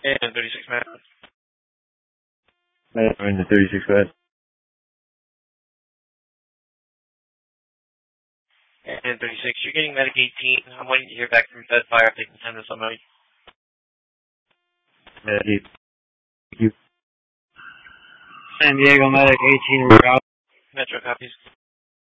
And 36 man. We're in the 36 bed. And 36, you're getting medic 18. I'm waiting to hear back from Fed Fire if they can send us somebody. Medic. Thank you. San Diego medic 18, we're out. Metro copies.